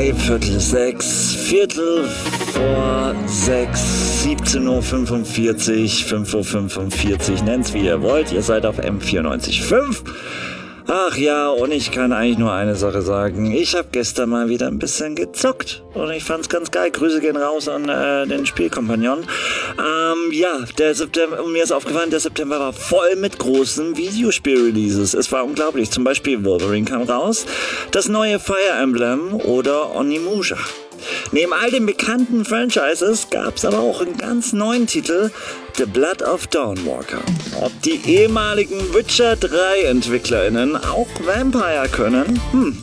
5:45, Viertel vor 6, 17:45 Uhr, 5:45 Uhr, nennt's wie ihr wollt, ihr seid auf M94.5. Ach ja, und ich kann eigentlich nur eine Sache sagen. Ich habe gestern mal wieder ein bisschen gezockt und ich fand's ganz geil. Grüße gehen raus an den Spielkompagnon. Der September, mir ist aufgefallen, der September war voll mit großen Videospiel-Releases. Es war unglaublich. Zum Beispiel Wolverine kam raus, das neue Fire Emblem oder Onimusha. Neben all den bekannten Franchises gab es aber auch einen ganz neuen Titel, The Blood of Dawnwalker. Ob die ehemaligen Witcher 3 EntwicklerInnen auch Vampire können?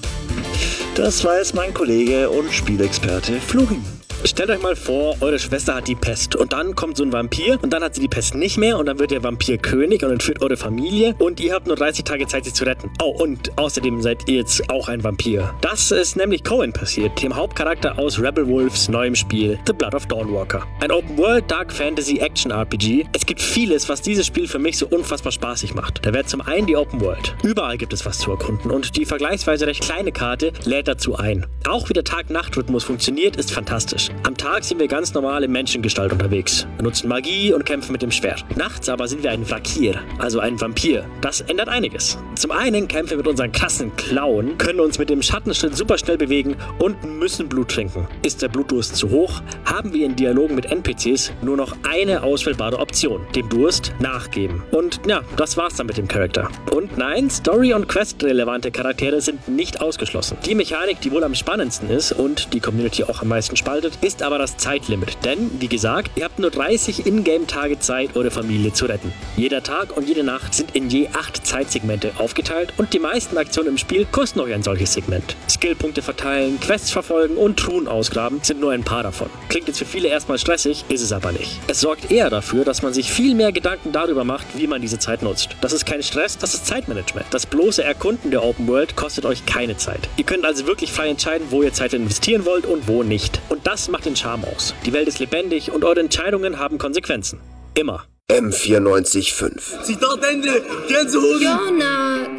Das weiß mein Kollege und Spielexperte Florin. Stellt euch mal vor, eure Schwester hat die Pest und dann kommt so ein Vampir und dann hat sie die Pest nicht mehr und dann wird der Vampir König und entführt eure Familie und ihr habt nur 30 Tage Zeit, sie zu retten. Oh, und außerdem seid ihr jetzt auch ein Vampir. Das ist nämlich Cohen passiert, dem Hauptcharakter aus Rebel Wolves neuem Spiel The Blood of Dawnwalker. Ein Open-World Dark Fantasy Action RPG. Es gibt vieles, was dieses Spiel für mich so unfassbar spaßig macht. Da wäre zum einen die Open World. Überall gibt es was zu erkunden und die vergleichsweise recht kleine Karte lädt dazu ein. Auch wie der Tag-Nacht-Rhythmus funktioniert, ist fantastisch. Am Tag sind wir ganz normal in Menschengestalt unterwegs. Wir nutzen Magie und kämpfen mit dem Schwert. Nachts aber sind wir ein Vakir, also ein Vampir. Das ändert einiges. Zum einen kämpfen wir mit unseren krassen Klauen, können uns mit dem Schattenschritt super schnell bewegen und müssen Blut trinken. Ist der Blutdurst zu hoch, haben wir in Dialogen mit NPCs nur noch eine auswählbare Option: dem Durst nachgeben. Und ja, das war's dann mit dem Charakter. Und nein, Story- und Quest-relevante Charaktere sind nicht ausgeschlossen. Die Mechanik, die wohl am spannendsten ist und die Community auch am meisten spaltet, ist aber das Zeitlimit. Denn, wie gesagt, ihr habt nur 30 Ingame-Tage Zeit, eure Familie zu retten. Jeder Tag und jede Nacht sind in je 8 Zeitsegmente aufgeteilt und die meisten Aktionen im Spiel kosten euch ein solches Segment. Skillpunkte verteilen, Quests verfolgen und Truhen ausgraben sind nur ein paar davon. Klingt jetzt für viele erstmal stressig, ist es aber nicht. Es sorgt eher dafür, dass man sich viel mehr Gedanken darüber macht, wie man diese Zeit nutzt. Das ist kein Stress, das ist Zeitmanagement. Das bloße Erkunden der Open World kostet euch keine Zeit. Ihr könnt also wirklich frei entscheiden, wo ihr Zeit investieren wollt und wo nicht. Und das macht den Charme aus. Die Welt ist lebendig und eure Entscheidungen haben Konsequenzen. Immer. M94.5. Zitat Ende. Gänsehosen. Jonah,